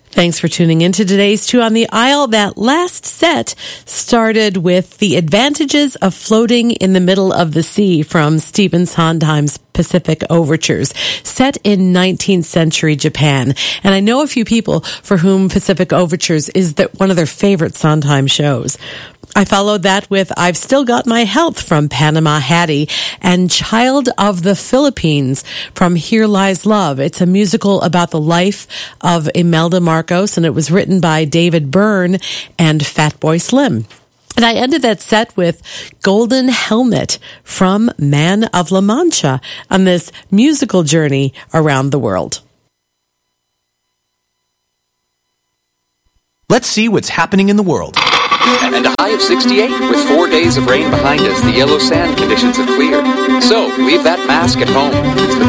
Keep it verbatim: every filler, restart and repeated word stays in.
Thanks for tuning in to today's Two on the Aisle. That last set started with The Advantages of Floating in the Middle of the Sea from Stephen Sondheim's Pacific Overtures, set in nineteenth century Japan. And I know a few people for whom Pacific Overtures is the, one of their favorite Sondheim shows. I followed that with I've Still Got My Health from Panama Hattie and Child of the Philippines from Here Lies Love. It's a musical about the life of Imelda Marcos, and it was written by David Byrne and Fatboy Slim. And I ended that set with Golden Helmet from Man of La Mancha on this musical journey around the world. Let's see what's happening in the world. And a high of sixty-eight. With four days of rain behind us, the yellow sand conditions have cleared. So, leave that mask at home. It's the